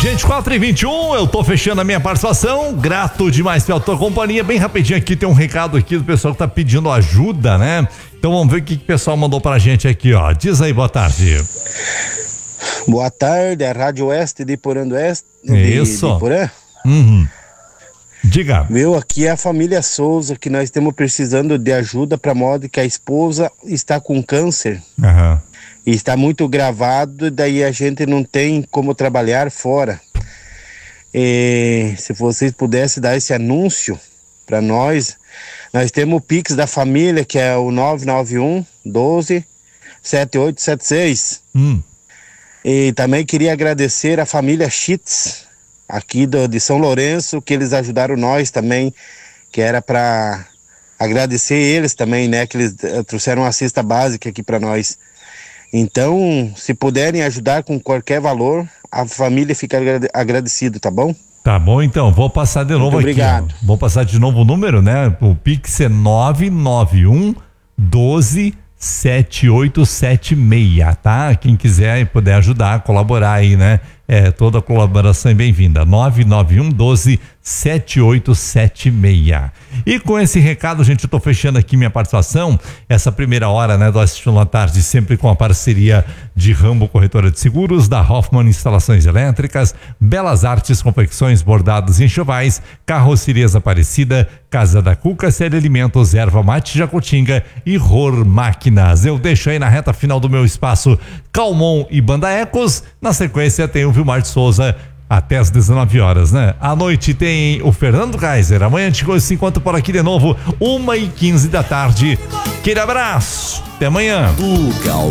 gente, 4h21, eu tô fechando a minha participação, grato demais pela tua companhia. Bem rapidinho aqui, tem um recado aqui do pessoal que tá pedindo ajuda, né? Então vamos ver o que o pessoal mandou pra gente aqui, ó. Diz aí, boa tarde. Boa tarde, a Rádio Oeste de Porã do Oeste. Isso. De Porã. Diga. Meu, aqui é a família Souza, que nós estamos precisando de ajuda para modo que a esposa está com câncer. E está muito gravado, daí a gente não tem como trabalhar fora. Se vocês pudessem dar esse anúncio para nós temos o Pix da família, que é o 991 12 7876. E também queria agradecer a família Chitz, aqui de São Lourenço, que eles ajudaram nós também, que era para agradecer eles também, né, que eles trouxeram uma cesta básica aqui para nós. Então, se puderem ajudar com qualquer valor, a família fica agradecida, tá bom? Tá bom, então, vou passar de novo. Muito aqui. Obrigado. Vou passar de novo o número, né? O Pix é 991 12 7876, tá? Quem quiser e puder ajudar, colaborar aí, né? Toda a colaboração é bem-vinda. 991 12 7876. E com esse recado, gente, eu tô fechando aqui minha participação. Essa primeira hora, né, do Assistindo à Tarde, sempre com a parceria de Rambo Corretora de Seguros, da Hoffman Instalações Elétricas, Belas Artes Confecções, Bordados e Enxovais, Carrocerias Aparecida, Casa da Cuca, Série Alimentos, Erva Mate Jacutinga e Ror Máquinas. Eu deixo aí na reta final do meu espaço Calmon e Banda Ecos. Na sequência tem o Vilmar de Souza até às 19 horas, né? À noite tem o Fernando Kaiser. Amanhã a gente se encontra por aqui de novo, 1h15 da tarde. Aquele abraço, até amanhã.